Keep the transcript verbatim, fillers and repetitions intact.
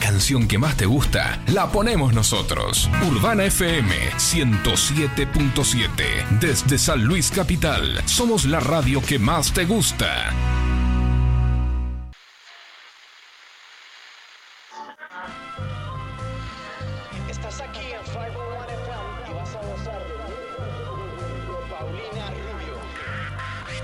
canción que más te gusta, la ponemos nosotros. Urbana F M ciento siete punto siete. Desde San Luis Capital, somos la radio que más te gusta. Estás aquí en Five